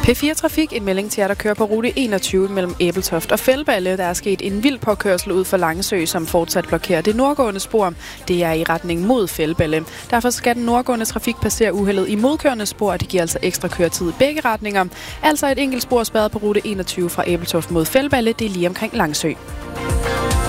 P4 Trafik, en melding til jer, der kører på rute 21 mellem Ebeltoft og Feldballe. Der er sket en vild påkørsel ud for Langsø, som fortsat blokerer det nordgående spor. Det er i retning mod Feldballe. Derfor skal den nordgående trafik passere uheldet i modkørende spor, og det giver altså ekstra køretid i begge retninger. Altså et enkelt spor spærret på rute 21 fra Ebeltoft mod Feldballe, det er lige omkring Langsø.